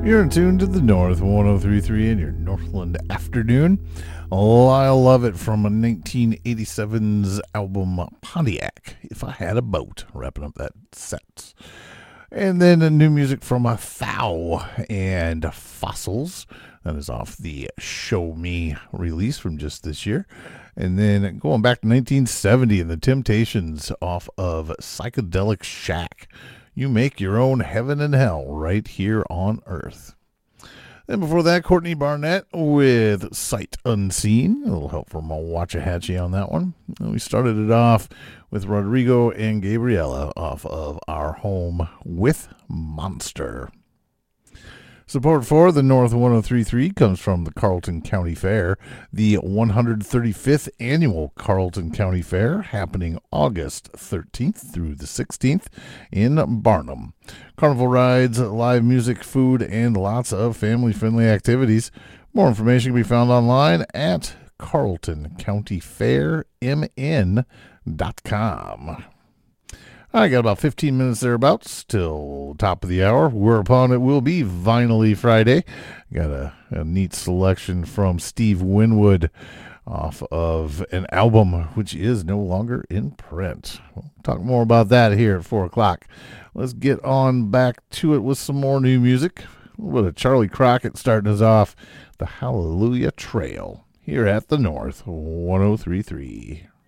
You're in tune to the North 1033 in your Northland afternoon. Lyle Lovett from 1987's album Pontiac, If I Had a Boat, wrapping up that set. And then new music from Thou and Fossils. That is off the Show Me release from just this year. And then going back to 1970 and the Temptations off of Psychedelic Shack. You make your own heaven and hell right here on Earth. Then before that, Courtney Barnett with Sight Unseen. A little help from Waxahachie on that one. And we started it off with Rodrigo and Gabriela off of Our Home with Monster. Support for the North 1033 comes from the Carleton County Fair, the 135th annual Carleton County Fair, happening August 13th through the 16th in Barnum. Carnival rides, live music, food, and lots of family-friendly activities. More information can be found online at carletoncountyfairmn.com. I got about 15 minutes thereabouts till top of the hour, whereupon it will be Vinily Friday. Got a neat selection from Steve Winwood off of an album which is no longer in print. We'll talk more about that here at 4 o'clock. Let's get on back to it with some more new music. A little bit of Charlie Crockett starting us off, the Hallelujah Trail, here at the North 1033.